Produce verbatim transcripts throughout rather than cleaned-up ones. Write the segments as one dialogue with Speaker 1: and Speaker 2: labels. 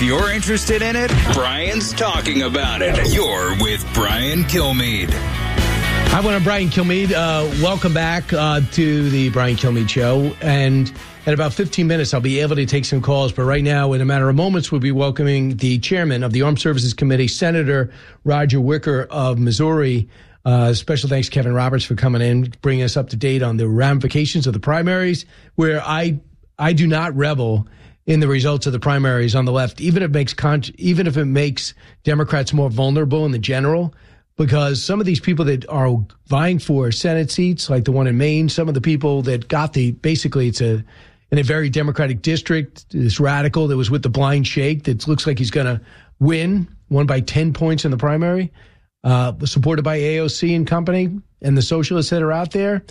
Speaker 1: If you're interested in it, Brian's talking about it. You're with Brian Kilmeade.
Speaker 2: Hi, I'm Brian Kilmeade. Uh, welcome back uh, to the Brian Kilmeade Show. And in about fifteen minutes, I'll be able to take some calls. But right now, in a matter of moments, we'll be welcoming the chairman of the Armed Services Committee, Senator Roger Wicker of Missouri. Uh, special thanks, Kevin Roberts, for coming in, bringing us up to date on the ramifications of the primaries, where I I do not revel in the results of the primaries on the left, even if it makes con- even if it makes Democrats more vulnerable in the general, because some of these people that are vying for Senate seats, like the one in Maine, some of the people that got the basically it's a in a very Democratic district, this radical that was with the blind shake that looks like he's going to win, won by ten points in the primary. Uh, supported by A O C and company and the socialists that are out there.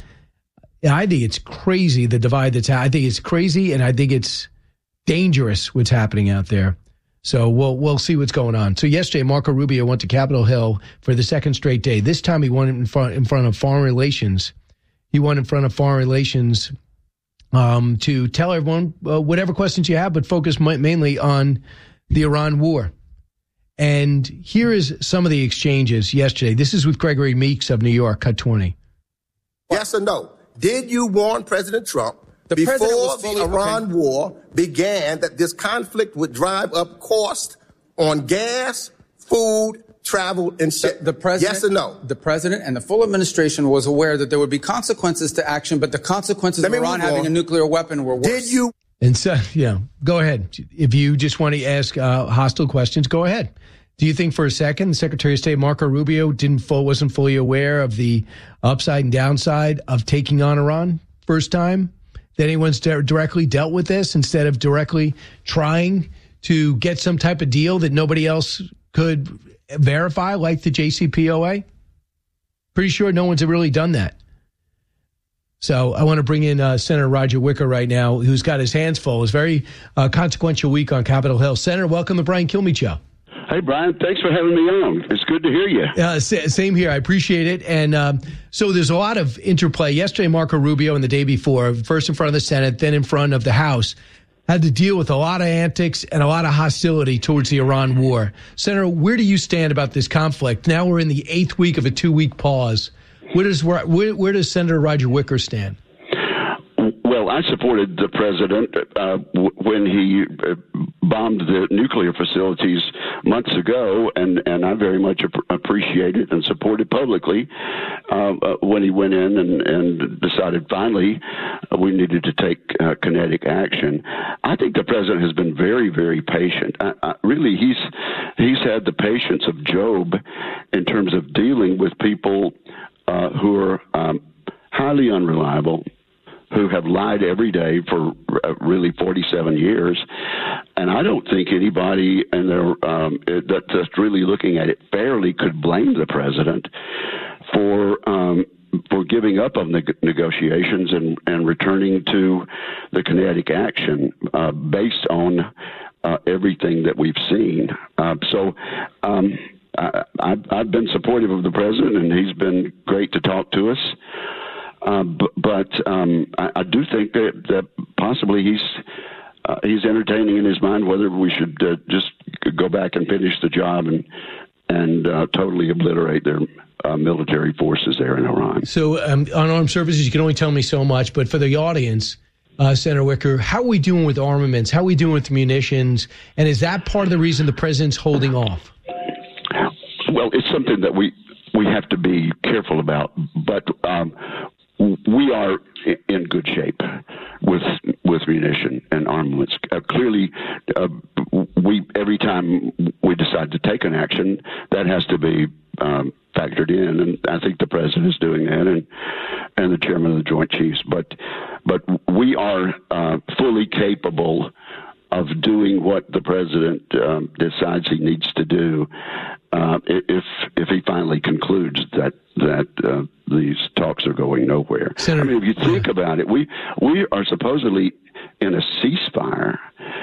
Speaker 2: I think it's crazy, the divide that's I think it's crazy, and I think it's dangerous what's happening out there. So we'll we'll see what's going on. So yesterday, Marco Rubio went to Capitol Hill for the second straight day. This time he won in front in front of Foreign Relations. He won in front of Foreign Relations um, to tell everyone uh, whatever questions you have, but focus mainly on the Iran war. And here is some of the exchanges yesterday. This is with Gregory Meeks of New York, Cut twenty.
Speaker 3: Yes or no? Did you warn President Trump
Speaker 4: the
Speaker 3: before
Speaker 4: President fully,
Speaker 3: the Iran
Speaker 4: okay.
Speaker 3: war began that this conflict would drive up cost on gas, food, travel, and shit?
Speaker 4: The, the president,
Speaker 3: yes or no?
Speaker 4: The president and the full administration was aware that there would be consequences to action, but the consequences of Iran having a nuclear weapon were worse.
Speaker 3: Did you?
Speaker 2: And so, yeah, go ahead. If you just want to ask uh, hostile questions, go ahead. Do you think for a second the Secretary of State Marco Rubio didn't full, wasn't fully aware of the upside and downside of taking on Iran first time that anyone's di- directly dealt with this, instead of directly trying to get some type of deal that nobody else could verify, like the J C P O A? Pretty sure no one's really done that. So I want to bring in uh, Senator Roger Wicker right now, who's got his hands full. It was a very uh, consequential week on Capitol Hill. Senator, welcome to the Brian Kilmeade Show.
Speaker 5: Hey, Brian, thanks for having me on. It's good to hear you.
Speaker 2: Uh, same here. I appreciate it. And um, so there's a lot of interplay. Yesterday, Marco Rubio and the day before, first in front of the Senate, then in front of the House, had to deal with a lot of antics and a lot of hostility towards the Iran war. Senator, where do you stand about this conflict? Now we're in the eighth week of a two-week pause. Where does, where, where does Senator Roger Wicker stand?
Speaker 5: Well, I supported the president uh, w- when he uh, bombed the nuclear facilities months ago, and, and I very much ap- appreciated and supported publicly uh, uh, when he went in and, and decided finally uh, we needed to take uh, kinetic action. I think the president has been very, very patient. I, I, really, he's he's had the patience of Job in terms of dealing with people uh, who are um, highly unreliable, who have lied every day for uh, really forty-seven years. And I don't think anybody in their, um, that, that's really looking at it fairly could blame the president for um, for giving up on the negotiations and, and returning to the kinetic action uh, based on uh, everything that we've seen. Uh, so um, I, I've, I've been supportive of the president, and he's been great to talk to us. Uh, b- but um, I, I do think that, that possibly he's uh, he's entertaining in his mind whether we should uh, just go back and finish the job and and uh, totally obliterate their uh, military forces there in Iran.
Speaker 2: So um, on armed services, you can only tell me so much. But for the audience, uh, Senator Wicker, how are we doing with armaments? How are we doing with munitions? And is that part of the reason the president's holding off?
Speaker 5: Well, it's something that we we have to be careful about. But um, we are in good shape with with munition and armaments. Uh, clearly, uh, we every time we decide to take an action, that has to be um, factored in, and I think the president is doing that, and and the chairman of the Joint Chiefs. But but we are uh, fully capable of doing what the president um, decides he needs to do uh, if if he finally concludes that that uh, these talks are going nowhere. Senator, I mean, if you think about it, we we are supposedly in a ceasefire,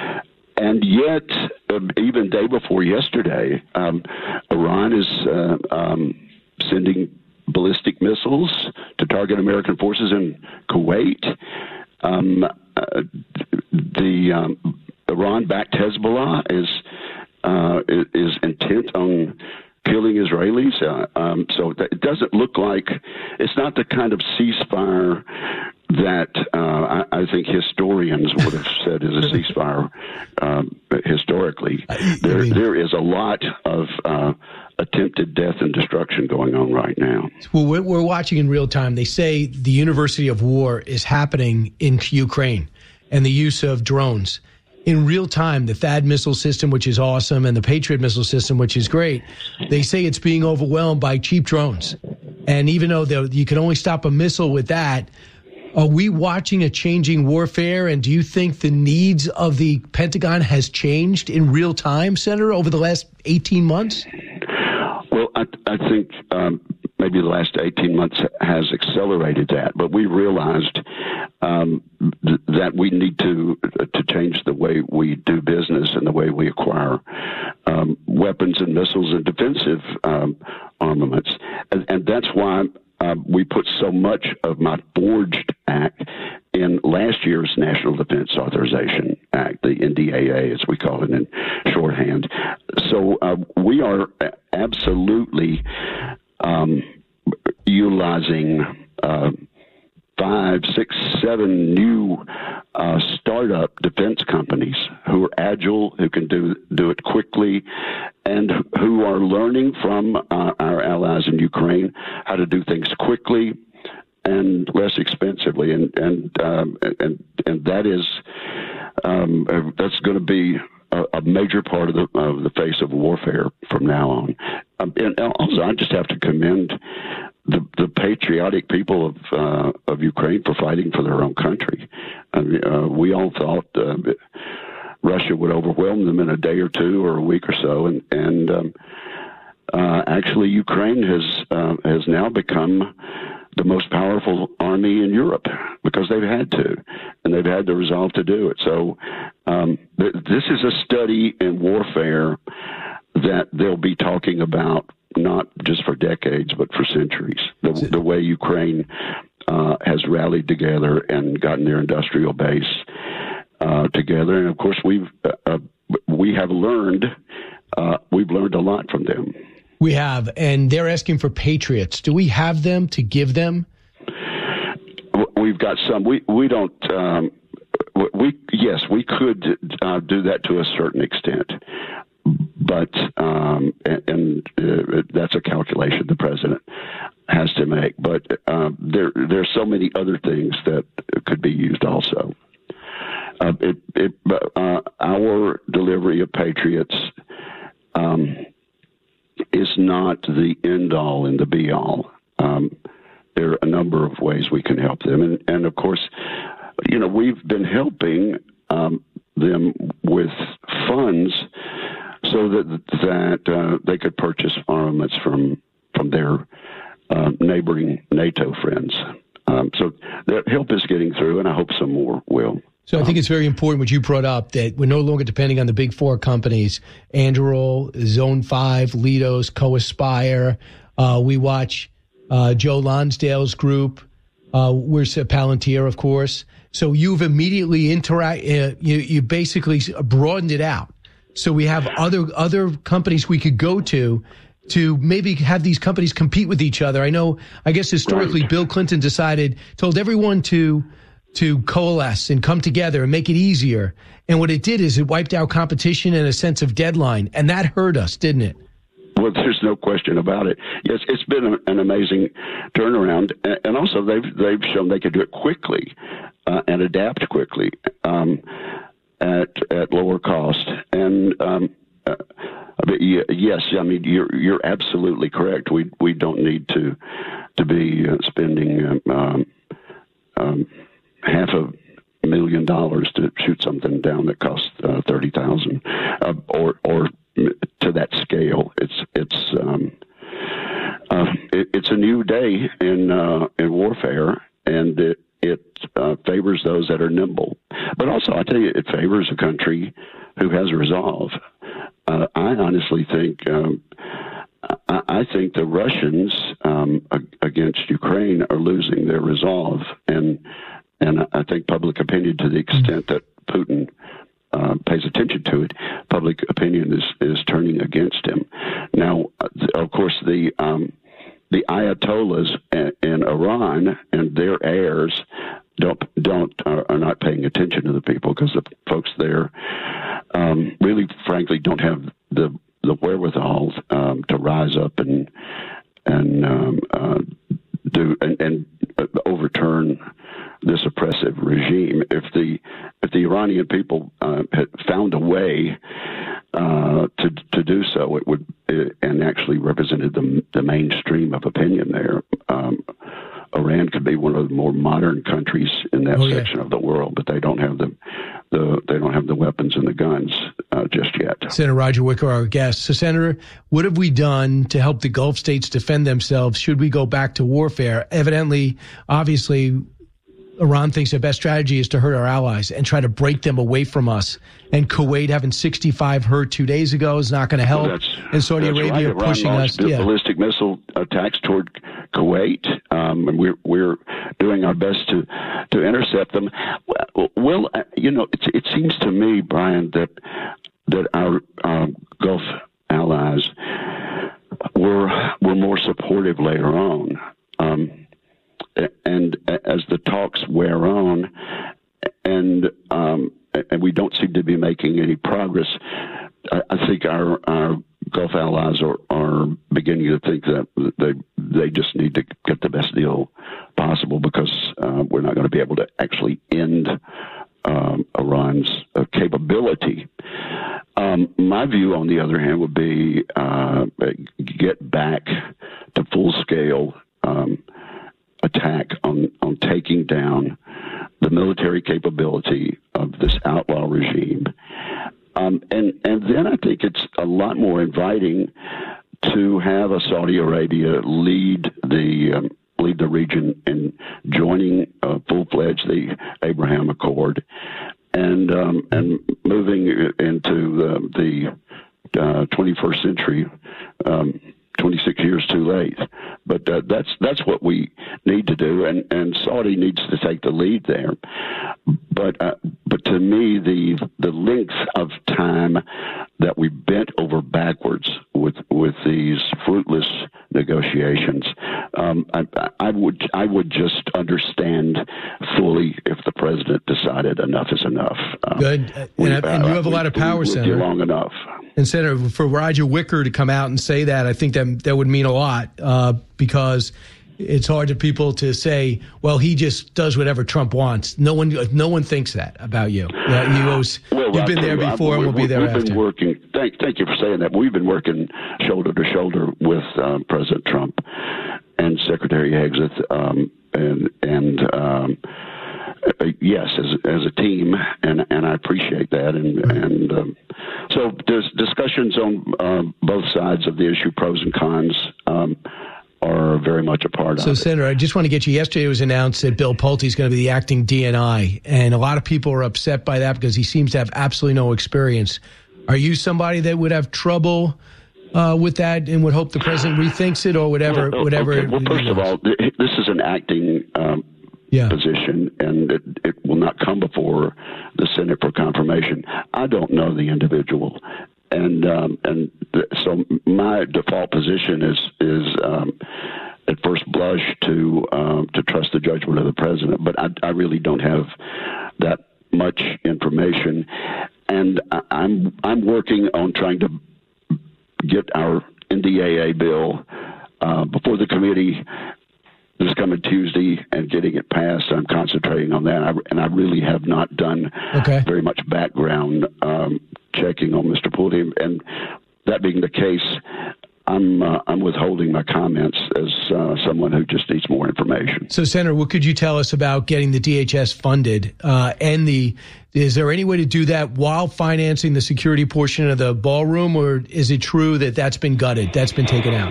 Speaker 5: and yet uh, even day before yesterday, um, Iran is uh, um, sending ballistic missiles to target American forces in Kuwait. Um, uh, the um, Iran-backed Hezbollah is uh, is intent on killing Israelis. Uh, um, so it doesn't look like it's not the kind of ceasefire that uh, I, I think historians would have said is a ceasefire um, historically. There, there is a lot of uh, attempted death and destruction going on right now.
Speaker 2: Well, we're, we're watching in real time. They say the University of War is happening in Ukraine and the use of drones. In real time, the THAAD missile system, which is awesome, and the Patriot missile system, which is great, they say it's being overwhelmed by cheap drones. And even though you can only stop a missile with that, are we watching a changing warfare? And do you think the needs of the Pentagon has changed in real time, Senator, over the last eighteen months?
Speaker 5: Well, I, I think um, maybe the last eighteen months has accelerated that, but we realized um, th- that we need to to change the way we do business and the way we acquire um, weapons and missiles and defensive um, armaments, and, and that's why uh, we put so much of my Forged Act in last year's National Defense Authorization Act, the N D A A, as we call it in shorthand. So uh, we are absolutely um, utilizing uh, five, six, seven new uh, startup defense companies who are agile, who can do do it quickly, and who are learning from uh, our allies in Ukraine how to do things quickly and less expensively, and and um, and and that is um, that's going to be a, a major part of the of the face of warfare from now on. Um, and also, I just have to commend the the patriotic people of uh, of Ukraine for fighting for their own country. I mean, uh, we all thought uh, Russia would overwhelm them in a day or two or a week or so, and and um, uh, actually, Ukraine has uh, has now become the most powerful army in Europe because they've had to, and they've had the resolve to do it. So um, th- this is a study in warfare that they'll be talking about not just for decades, but for centuries. The, the way Ukraine uh, has rallied together and gotten their industrial base uh, together. And of course, we've uh, we have learned uh, we've learned a lot from them.
Speaker 2: We have, and they're asking for Patriots. Do we have them to give them?
Speaker 5: We've got some. We we don't. Um, we yes, we could uh, do that to a certain extent, but um, and, and uh, that's a calculation the president has to make. But uh, there there's so many other things that could be used also. Uh, it, it, uh, our delivery of Patriots Um, is not the end all and the be all. Um, there are a number of ways we can help them. And, and of course, you know, we've been helping um, them with funds so that that uh, they could purchase armaments from, from their uh, neighboring NATO friends. Um, so that help is getting through, and I hope some more will.
Speaker 2: So I think it's very important what you brought up, that we're no longer depending on the big four companies, Anduril, Zone five, Leidos, Co-Aspire. Uh, we watch uh, Joe Lonsdale's group. Uh, we're Palantir, of course. So you've immediately interact. Uh, you, you basically broadened it out. So we have other other companies we could go to to maybe have these companies compete with each other. I know, I guess historically, right. Bill Clinton decided, told everyone to to coalesce and come together and make it easier. And what it did is it wiped out competition and a sense of deadline. And that hurt us, didn't it?
Speaker 5: Well, there's no question about it. Yes, it's been a, an amazing turnaround. And also they've they've shown they could do it quickly uh, and adapt quickly um, at at lower cost. And um, uh, but yes, I mean, you're you're absolutely correct. We we don't need to to be uh, spending um, um, half a million dollars to shoot something down that costs uh, thirty thousand, uh, or or to that scale. It's it's um, uh, it, it's a new day in uh, in warfare, and it it uh, favors those that are nimble. But also, I tell you, it favors a country who has resolve. Uh, I honestly think. Um, I, I think the Russians um, against Ukraine are losing their resolve, and And I think public opinion, to the extent that Putin uh, pays attention to it, public opinion is, is turning against him. Now, of course, the um, the Ayatollahs in Iran and their heirs don't don't are not paying attention to the people, because the folks there um, really, frankly, don't have the the wherewithal um, to rise up and and um, uh, do and, and overturn this oppressive regime. If the if the Iranian people uh, had found a way uh, to to do so, it would it, and actually represented the the mainstream of opinion there. Um, Iran could be one of the more modern countries in that
Speaker 2: oh,
Speaker 5: section
Speaker 2: yeah.
Speaker 5: of the world, but they don't have the the they don't have the weapons and the guns uh, just yet.
Speaker 2: Senator Roger Wicker, our guest. So, Senator, what have we done to help the Gulf states defend themselves? Should we go back to warfare? Evidently, obviously, Iran thinks their best strategy is to hurt our allies and try to break them away from us. And Kuwait having sixty-five hurt two days ago is not going to help.
Speaker 5: Well,
Speaker 2: and Saudi Arabia
Speaker 5: right.
Speaker 2: pushing
Speaker 5: Iran
Speaker 2: us.
Speaker 5: launched
Speaker 2: Yeah.
Speaker 5: ballistic missile attacks toward Kuwait, um, and we're we're doing our best to to intercept them. Well, you know, it, it seems to me, Brian, that that our um, Gulf allies were were more supportive later on. Um, And as the talks wear on, and um, and we don't seem to be making any progress, I, I think our, our Gulf allies are, are beginning to think that they they just need to get the best deal possible, because uh, we're not going to be able to actually end um, Iran's uh, capability. Um, my view, on the other hand, would be uh, get back to full scale Um, attack on, on taking down the military capability of this outlaw regime. Um, and, and then I think it's a lot more inviting to have a Saudi Arabia lead the um, lead the region in joining uh, full-fledged the Abraham Accord and um, and moving into the, the uh, twenty-first century. Um, twenty-six years too late, but uh, that's that's what we need to do, and, and Saudi needs to take the lead there. But uh, but to me, the the length of time that we bent over backwards with with these fruitless negotiations, um, I, I would I would just understand fully if the president decided enough is enough. Um,
Speaker 2: Good, and,
Speaker 5: we,
Speaker 2: and you have a
Speaker 5: we,
Speaker 2: lot of power,
Speaker 5: we,
Speaker 2: Senator.
Speaker 5: Long enough.
Speaker 2: And Senator, for Roger Wicker to come out and say that, I think that that would mean a lot, uh, because it's hard to people to say, well, he just does whatever Trump wants. No one, no one thinks that about you. Yeah, you always,
Speaker 5: well,
Speaker 2: you've been there before, and we'll be there
Speaker 5: we've
Speaker 2: after.
Speaker 5: We've been working. Thank, thank you for saying that. We've been working shoulder to shoulder with uh, President Trump and Secretary Hegseth, um, and and. Um, Uh, yes, as as a team, and and I appreciate that, and and um, so there's discussions on uh, both sides of the issue, pros and cons, um, are very much a part
Speaker 2: so,
Speaker 5: of it.
Speaker 2: So, Senator, I just want to get you. Yesterday, it was announced that Bill Pulte is going to be the acting D N I, and a lot of people are upset by that because he seems to have absolutely no experience. Are you somebody that would have trouble uh, with that and would hope the president rethinks it, or whatever?
Speaker 5: Well,
Speaker 2: whatever.
Speaker 5: Okay. Well, first of all, this is an acting. Um,
Speaker 2: Yeah.
Speaker 5: position, and it, it will not come before the Senate for confirmation. I don't know the individual, and um, and th- so my default position is is um, at first blush to um, to trust the judgment of the president, but I, I really don't have that much information, and I, I'm I'm working on trying to get our N D A A bill uh, before the committee this coming Tuesday and getting it passed. I'm concentrating on that, I, and I really have not done
Speaker 2: okay.
Speaker 5: very much background um, checking on Mister Pulte. And that being the case, I'm uh, I'm withholding my comments as uh, someone who just needs more information.
Speaker 2: So, Senator, what could you tell us about getting the D H S funded? Uh, and the is there any way to do that while financing the security portion of the ballroom, or is it true that that's been gutted, that's been taken out?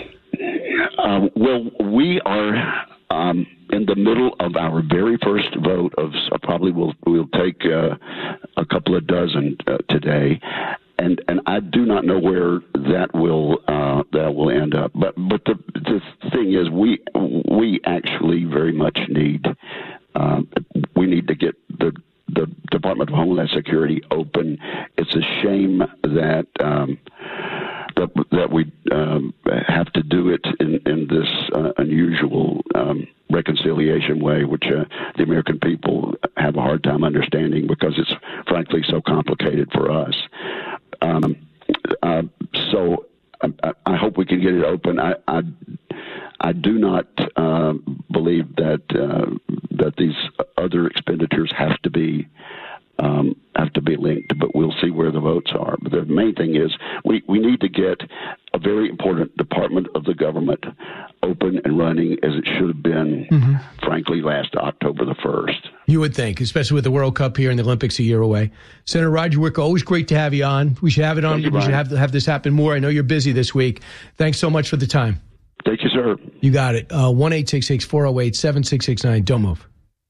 Speaker 5: Uh, well, we are um, in the middle of our very first vote of uh, probably we'll we'll take uh, a couple of dozen uh, today, and and I do not know where that will uh, that will end up. But but the the thing is, we we actually very much need uh, we need to get the the Department of Homeland Security open. It's a shame that um, that, that we um, have to do it in, in this uh, unusual um, reconciliation way, which uh, the American people have a hard time understanding because it's frankly so complicated for us. Um, uh, so I, I hope we can get it open. I I, I do not uh, believe that uh, that these other expenditures have to be um, have to be linked, but we'll see where the votes are. But the main thing is we, we need to get a very important department of the government open and running as it should have been, mm-hmm. frankly, last October the first.
Speaker 2: You would think, especially with the World Cup here and the Olympics a year away. Senator Roger Wicker, always great to have you on. We should have it on.
Speaker 5: You,
Speaker 2: we should have, have this happen more. I know you're busy this week. Thanks so much for the time.
Speaker 5: Thank you, sir.
Speaker 2: You got it. Uh, one eight six six, four oh eight, seven six six nine. Don't move.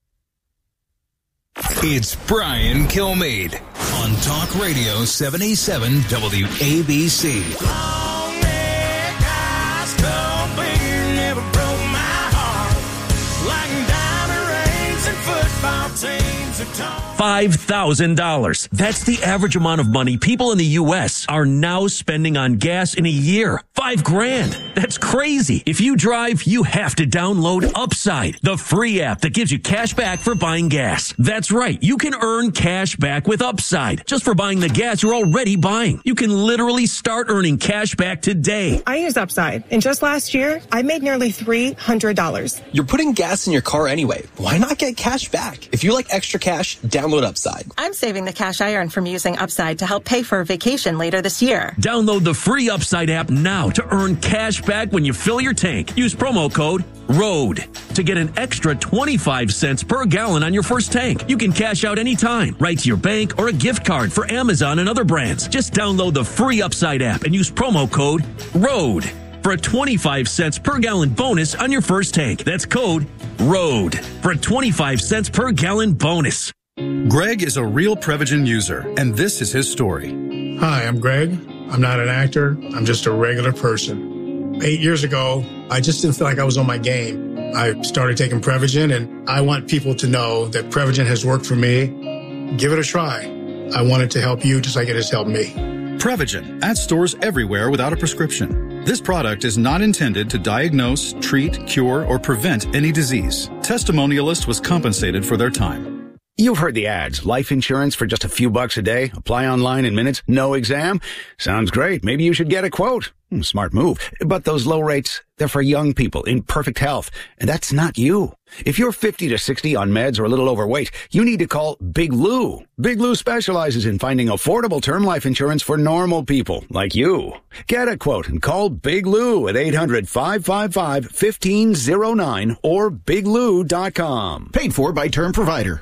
Speaker 1: It's Brian Kilmeade on Talk Radio seventy-seven W A B C.
Speaker 6: Long neck, eyes cold beer, never broke my heart. Like diamond rings and football teams are torn.
Speaker 7: five thousand dollars. That's the average amount of money people in the U S are now spending on gas in a year. Five grand. That's crazy. If you drive, you have to download Upside, the free app that gives you cash back for buying gas. That's right. You can earn cash back with Upside just for buying the gas you're already buying. You can literally start earning cash back today.
Speaker 8: I use Upside, and just last year, I made nearly three hundred dollars.
Speaker 9: You're putting gas in your car anyway. Why not get cash back? If you like extra cash, download Upside.
Speaker 8: I'm saving the cash I earn from using Upside to help pay for a vacation later this year.
Speaker 7: Download the free Upside app now to earn cash back when you fill your tank. Use promo code ROAD to get an extra twenty-five cents per gallon on your first tank. You can cash out anytime, right to your bank or a gift card for Amazon and other brands. Just download the free Upside app and use promo code ROAD for a twenty-five cents per gallon bonus on your first tank. That's code ROAD for a twenty-five cents per gallon bonus.
Speaker 10: Greg is a real Prevagen user, and this is his story.
Speaker 11: Hi, I'm Greg. I'm not an actor. I'm just a regular person. Eight years ago, I just didn't feel like I was on my game. I started taking Prevagen, and I want people to know that Prevagen has worked for me. Give it a try. I want it to help you just like it has helped me.
Speaker 10: Prevagen, at stores everywhere without a prescription. This product is not intended to diagnose, treat, cure, or prevent any disease. Testimonialist was compensated for their time.
Speaker 12: You've heard the ads. Life insurance for just a few bucks a day. Apply online in minutes. No exam. Sounds great. Maybe you should get a quote. Smart move. But those low rates, they're for young people in perfect health. And that's not you. If you're fifty to sixty on meds or a little overweight, you need to call Big Lou. Big Lou specializes in finding affordable term life insurance for normal people like you. Get a quote and call Big Lou at eight hundred, five five five, one five zero nine or big lou dot com.
Speaker 13: Paid for by Term Provider.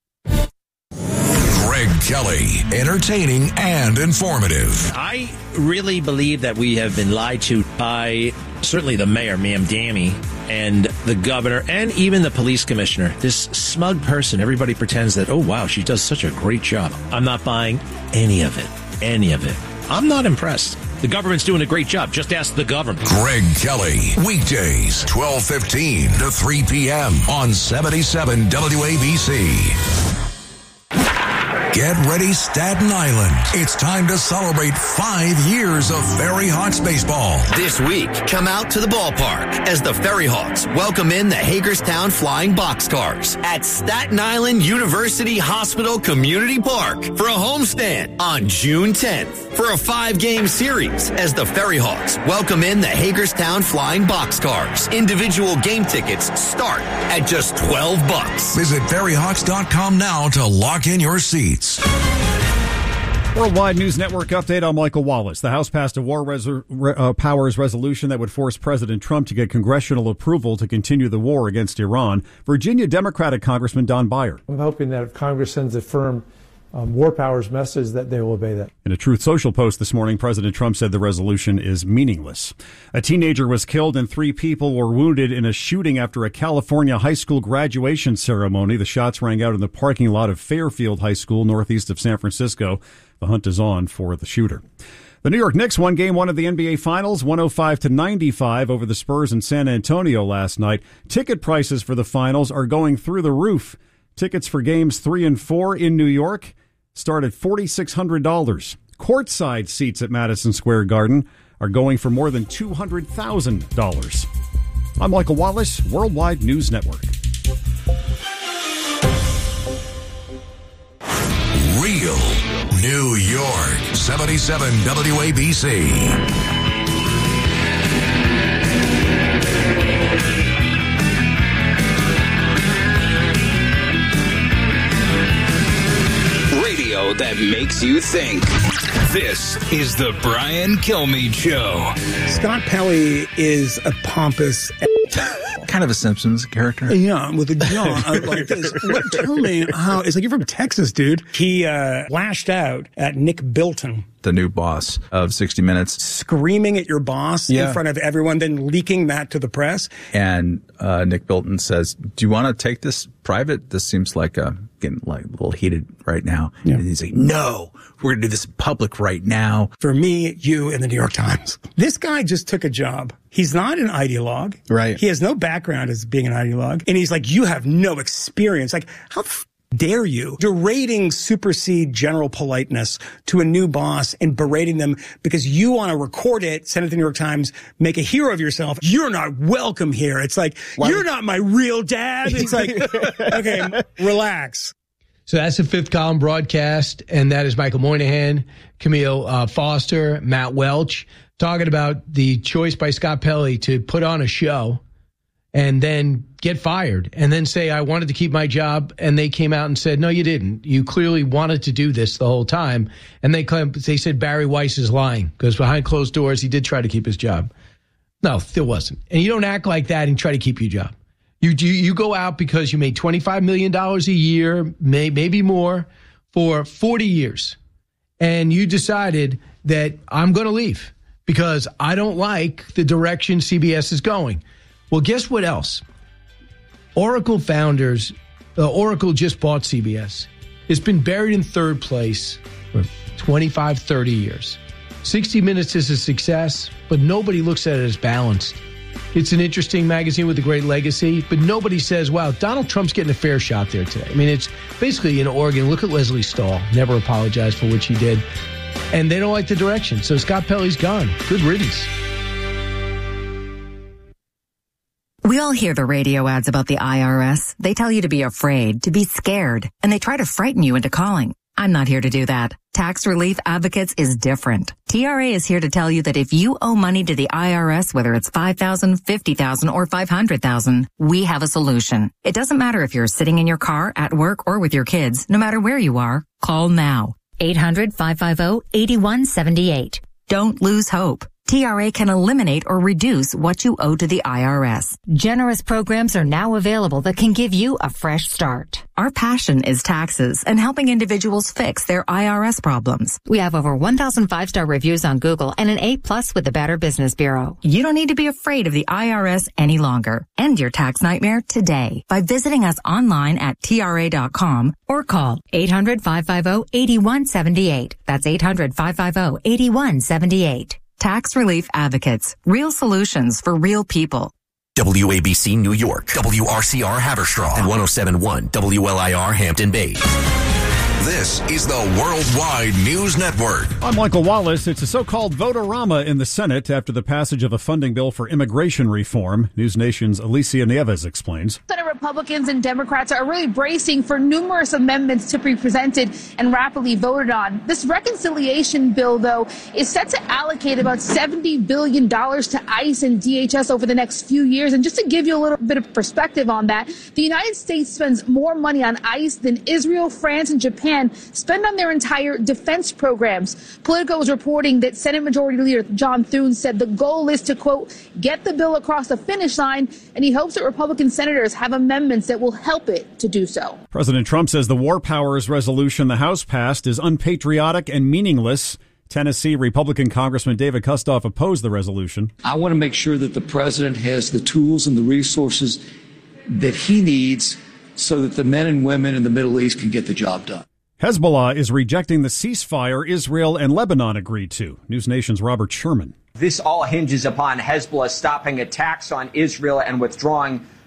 Speaker 1: Greg Kelly, entertaining and informative.
Speaker 14: I really believe that we have been lied to by certainly the mayor, Ma'am Dammy, and the governor, and even the police commissioner. This smug person, everybody pretends that, oh, wow, she does such a great job. I'm not buying any of it, any of it. I'm not impressed. The government's doing a great job. Just ask the government.
Speaker 1: Greg Kelly, weekdays, twelve fifteen to three p.m. on seventy-seven W A B C. Get ready, Staten Island. It's time to celebrate five years of Ferry Hawks baseball.
Speaker 15: This week, come out to the ballpark as the Ferry Hawks welcome in the Hagerstown Flying Boxcars at Staten Island University Hospital Community Park for a homestand on June tenth for a five-game series as the Ferry Hawks welcome in the Hagerstown Flying Boxcars. Individual game tickets start at just twelve bucks.
Speaker 1: Visit ferry hawks dot com now to lock in your seats.
Speaker 16: Worldwide News Network update. I'm Michael Wallace. The House passed a War Reser- uh, Powers resolution that would force President Trump to get congressional approval to continue the war against Iran. Virginia Democratic Congressman Don Beyer.
Speaker 17: I'm hoping that if Congress sends a firm um, War Powers message, that they will obey that.
Speaker 16: In a Truth Social post this morning, President Trump said the resolution is meaningless. A teenager was killed and three people were wounded in a shooting after a California high school graduation ceremony. The shots rang out in the parking lot of Fairfield High School, northeast of San Francisco. The hunt is on for the shooter. The New York Knicks won game one of the N B A Finals, one oh five to ninety-five over the Spurs in San Antonio last night. Ticket prices for the finals are going through the roof. Tickets for games three and four in New York start at four thousand six hundred dollars. Courtside seats at Madison Square Garden are going for more than two hundred thousand dollars. I'm Michael Wallace, Worldwide News Network.
Speaker 1: Real New York, seventy-seven W A B C.
Speaker 13: That makes you think. This is the Brian Kilmeade Show.
Speaker 18: Scott Pelley is a pompous,
Speaker 19: kind of a Simpsons character.
Speaker 18: Yeah, with a jaw like this. What, tell me how? It's like you're from Texas, dude. He uh, lashed out at Nick Bilton,
Speaker 19: the new boss of sixty minutes,
Speaker 18: screaming at your boss yeah. in front of everyone, then leaking that to the press.
Speaker 19: And uh, Nick Bilton says, "Do you want to take this private? This seems like a." Getting like a little heated right now. Yeah. And he's like, no, we're going to do this in public right now.
Speaker 18: For me, you, and the New York Times. This guy just took a job. He's not an ideologue.
Speaker 19: Right.
Speaker 18: He has no background as being an ideologue. And he's like, you have no experience. Like, how f- dare you? Derading supersede general politeness to a new boss and berating them because you want to record it, send it to the New York Times, make a hero of yourself. You're not welcome here. It's like, Why? You're not my real dad. It's like, okay, relax.
Speaker 2: So that's the Fifth Column broadcast, and that is Michael Moynihan, Camille uh, Foster, Matt Welch, talking about the choice by Scott Pelley to put on a show and then get fired and then say, I wanted to keep my job. And they came out and said, no, you didn't. You clearly wanted to do this the whole time. And they claim, they said Barry Weiss is lying because behind closed doors, he did try to keep his job. No, there wasn't. And you don't act like that and try to keep your job. You you, you go out because you made twenty-five million dollars a year, may, maybe more, for forty years. And you decided that I'm going to leave because I don't like the direction C B S is going. Well, guess what else? Oracle founders, uh, Oracle just bought C B S. It's been buried in third place for twenty-five, thirty years. sixty minutes is a success, but nobody looks at it as balanced. It's an interesting magazine with a great legacy, but nobody says, wow, Donald Trump's getting a fair shot there today. I mean, it's basically in Oregon. Look at Leslie Stahl. Never apologized for what she did. And they don't like the direction. So Scott Pelley's gone. Good riddance.
Speaker 20: We all hear the radio ads about the I R S. They tell you to be afraid, to be scared, and they try to frighten you into calling. I'm not here to do that. Tax Relief Advocates is different. T R A is here to tell you that if you owe money to the I R S, whether it's five thousand dollars, fifty thousand dollars, or five hundred thousand dollars, we have a solution. It doesn't matter if you're sitting in your car, at work, or with your kids. No matter where you are, call now.
Speaker 21: eight hundred, five five zero, eight one seven eight.
Speaker 20: Don't lose hope. T R A can eliminate or reduce what you owe to the I R S.
Speaker 21: Generous programs are now available that can give you a fresh start.
Speaker 20: Our passion is taxes and helping individuals fix their I R S problems.
Speaker 21: We have over one thousand five-star reviews on Google and an A plus with the Better Business Bureau.
Speaker 20: You don't need to be afraid of the I R S any longer. End your tax nightmare today by visiting us online at T R A dot com
Speaker 21: or call eight hundred, five five zero, eight one seven eight. That's eight hundred, five five zero, eight one seven eight.
Speaker 20: Tax Relief Advocates. Real solutions for real people.
Speaker 15: W A B C New York, W R C R Haverstraw, and one oh seven point one W L I R Hampton Bays.
Speaker 1: This is the Worldwide News Network.
Speaker 16: I'm Michael Wallace. It's a so-called vote-a-rama in the Senate after the passage of a funding bill for immigration reform. News Nation's Alicia Nieves explains.
Speaker 22: Senate Republicans and Democrats are really bracing for numerous amendments to be presented and rapidly voted on. This reconciliation bill, though, is set to allocate about seventy billion dollars to ICE and D H S over the next few years. And just to give you a little bit of perspective on that, the United States spends more money on ICE than Israel, France, and Japan spend on their entire defense programs. Politico was reporting that Senate Majority Leader John Thune said the goal is to, quote, get the bill across the finish line, and he hopes that Republican senators have amendments that will help it to do so.
Speaker 16: President Trump says the war powers resolution the House passed is unpatriotic and meaningless. Tennessee Republican Congressman David Kustoff opposed the resolution.
Speaker 23: I want to make sure that the president has the tools and the resources that he needs so that the men and women in the Middle East can get the job done.
Speaker 16: Hezbollah is rejecting the ceasefire Israel and Lebanon agreed to. News Nation's Robert Sherman.
Speaker 24: This all hinges upon Hezbollah stopping attacks on Israel and withdrawing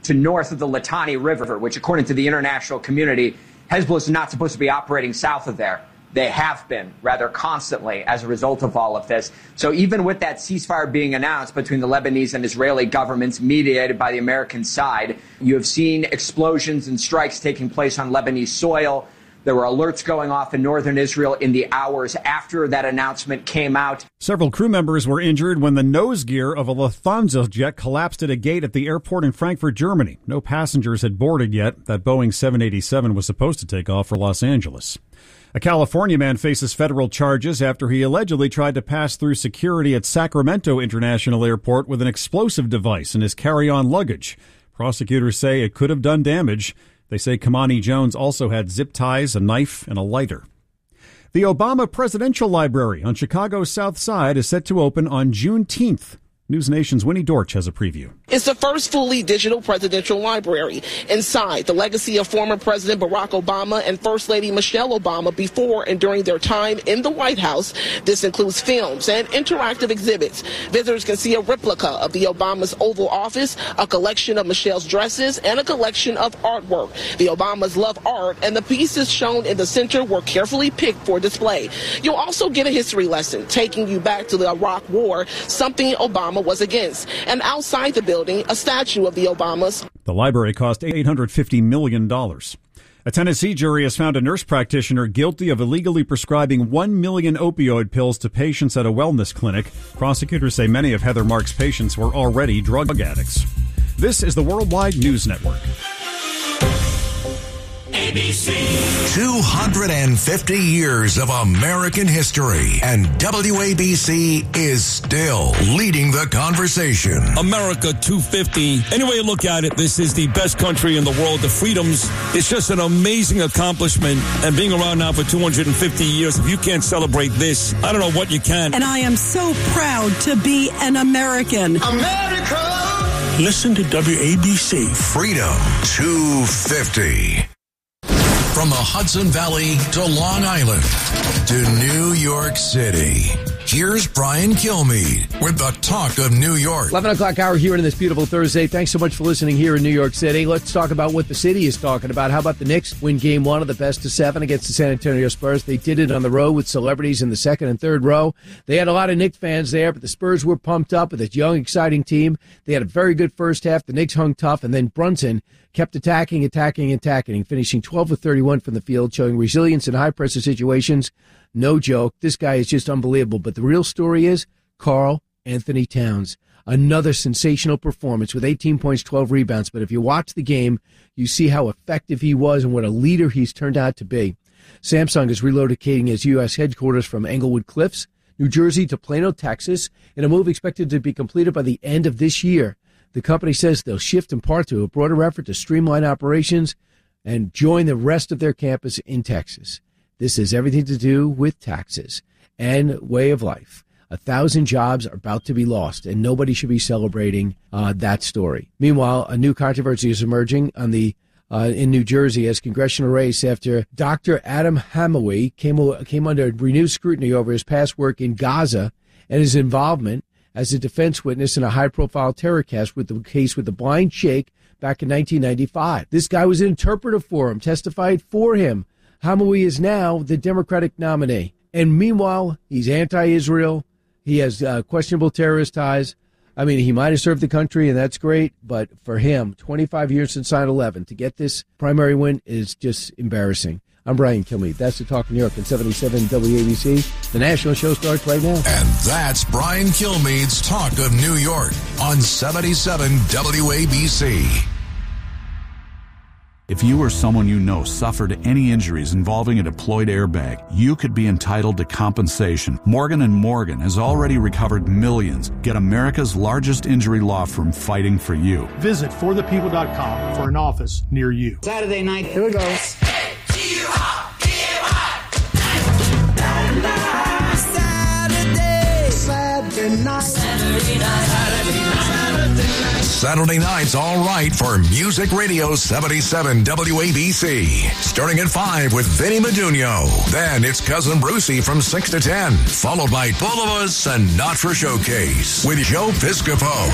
Speaker 3: to north of the Litani River, which, according to the international community, Hezbollah is not supposed to be operating south of there. They have been, rather constantly, as a result of all of this. So even with that ceasefire being announced between the Lebanese and Israeli governments, mediated by the American side, you have seen explosions and strikes taking place on Lebanese soil. There were alerts going off in northern Israel in the hours after that announcement came out.
Speaker 16: Several crew members were injured when the nose gear of a Lufthansa jet collapsed at a gate at the airport in Frankfurt, Germany. No passengers had boarded yet. That Boeing seven eighty-seven was supposed to take off for Los Angeles. A California man faces federal charges after he allegedly tried to pass through security at Sacramento International Airport with an explosive device in his carry-on luggage. Prosecutors say it could have done damage. They say Kamani Jones also had zip ties, a knife, and a lighter. The Obama Presidential Library on Chicago's South Side is set to open on Juneteenth. News Nation's Winnie Dorch has a preview.
Speaker 4: It's the first fully digital presidential library. Inside, the legacy of former President Barack Obama and First Lady Michelle Obama before and during their time in the White House. This includes films and interactive exhibits. Visitors can see a replica of the Obama's Oval Office, a collection of Michelle's dresses, and a collection of artwork. The Obamas love art, and the pieces shown in the center were carefully picked for display. You'll also get a history lesson taking you back to the Iraq War, something Obama was against. And outside the building, a statue of the Obamas.
Speaker 16: The library cost eight hundred fifty million dollars. A Tennessee jury has found a nurse practitioner guilty of illegally prescribing one million opioid pills to patients at a wellness clinic. Prosecutors say many of Heather Marks' patients were already drug addicts. This is the Worldwide News Network.
Speaker 1: A B C. two hundred fifty years of American history, and W A B C is still leading the conversation.
Speaker 5: America two fifty. Any way you look at it, this is the best country in the world. The freedoms, it's just an amazing accomplishment. And being around now for two hundred fifty years, if you can't celebrate this, I don't know what you can.
Speaker 24: And I am so proud to be an American.
Speaker 1: America!
Speaker 5: Listen to W A B C.
Speaker 1: Freedom two fifty. From the Hudson Valley to Long Island to New York City, here's Brian Kilmeade with the talk of New York.
Speaker 2: eleven o'clock hour here on this beautiful Thursday. Thanks so much for listening here in New York City. Let's talk about what the city is talking about. How about the Knicks win game one of the best of seven against the San Antonio Spurs? They did it on the road with celebrities in the second and third row. They had a lot of Knicks fans there, but the Spurs were pumped up with this young, exciting team. They had a very good first half. The Knicks hung tough, and then Brunson kept attacking, attacking, attacking, finishing twelve of thirty-one from the field, showing resilience in high-pressure situations. No joke. This guy is just unbelievable. But the real story is Karl Anthony Towns. Another sensational performance with eighteen points, twelve rebounds. But if you watch the game, you see how effective he was and what a leader he's turned out to be. Samsung is relocating its U S headquarters from Englewood Cliffs, New Jersey to Plano, Texas, in a move expected to be completed by the end of this year. The company says they'll shift in part to a broader effort to streamline operations and join the rest of their campus in Texas. This has everything to do with taxes and way of life. A thousand jobs are about to be lost, and nobody should be celebrating uh, that story. Meanwhile, a new controversy is emerging on the uh, in New Jersey as congressional race after Doctor Adam Hamawi came came under renewed scrutiny over his past work in Gaza and his involvement as a defense witness in a high-profile terror case with the case with the blind sheikh back in nineteen ninety-five. This guy was an interpreter for him, testified for him. Hamawi is now the Democratic nominee. And meanwhile, he's anti-Israel. He has uh, questionable terrorist ties. I mean, he might have served the country, and that's great. But for him, twenty-five years since nine eleven, to get this primary win is just embarrassing. I'm Brian Kilmeade. That's the Talk of New York on seventy-seven W A B C. The national show starts right now.
Speaker 1: And that's Brian Kilmeade's Talk of New York on seventy-seven W A B C.
Speaker 25: If you or someone you know suffered any injuries involving a deployed airbag, you could be entitled to compensation. Morgan and Morgan has already recovered millions. Get America's largest injury law firm fighting for you.
Speaker 26: Visit for the people dot com for an office near you.
Speaker 27: Saturday night, here we go.
Speaker 6: Saturday, Saturday night, Saturday night, Saturday night,
Speaker 1: Saturday night's all right for Music Radio seventy-seven W A B C. Starting at five with Vinny Medugno. Then it's Cousin Brucey from six to ten. Followed by Full of Us and Not For Showcase with Joe Piscopo.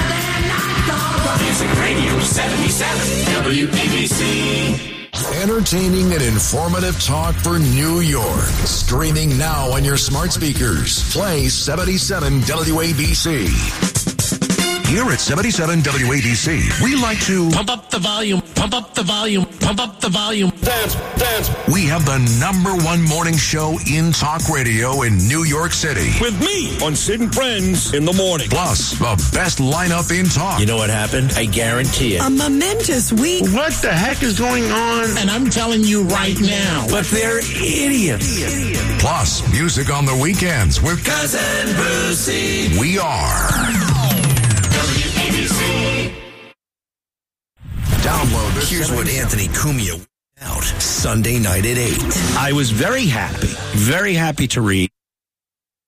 Speaker 6: Music Radio seventy-seven W A B C.
Speaker 1: Entertaining and informative talk for New York. Streaming now on your smart speakers. Play seventy-seven W A B C. Here at seventy-seven W A B C, we like to
Speaker 6: pump up the volume, pump up the volume, pump up the volume. Dance, dance.
Speaker 1: We have the number one morning show in talk radio in New York City.
Speaker 5: With me on Sid and Friends in the morning.
Speaker 1: Plus, the best lineup in talk.
Speaker 14: You know what happened? I guarantee it.
Speaker 24: A momentous week.
Speaker 6: What the heck is going on? And I'm telling you right now.
Speaker 14: But they're idiots.
Speaker 1: Plus, music on the weekends with
Speaker 6: Cousin Brucey.
Speaker 1: We are
Speaker 6: W A B C.
Speaker 1: Download this.
Speaker 7: Here's what Anthony Cumia out Sunday night at eight.
Speaker 8: I was very happy, very happy to read